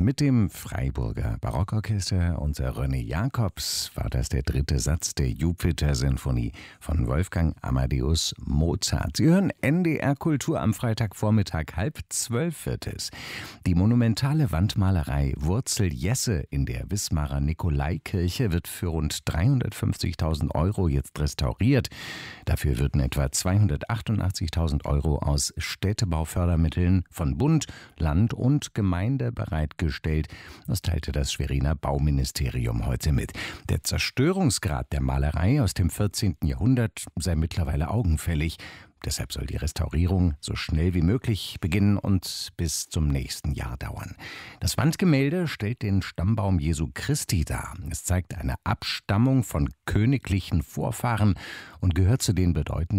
mit dem Freiburger Barockorchester und René Jacobs war das der dritte Satz der Jupiter-Sinfonie von Wolfgang Amadeus Mozart. Sie hören NDR Kultur am Freitagvormittag, 11:30 wird es. Die monumentale Wandmalerei Wurzel Jesse in der Wismarer Nikolaikirche wird für rund 350.000 € jetzt restauriert. Dafür würden etwa 288.000 € aus Städtebaufördermitteln von Bund, Land und Gemeinde bereitgestellt. Das teilte das Schweriner Bauministerium heute mit. Der Zerstörungsgrad der Malerei aus dem 14. Jahrhundert sei mittlerweile augenfällig. Deshalb soll die Restaurierung so schnell wie möglich beginnen und bis zum nächsten Jahr dauern. Das Wandgemälde stellt den Stammbaum Jesu Christi dar. Es zeigt eine Abstammung von königlichen Vorfahren und gehört zu den bedeutenden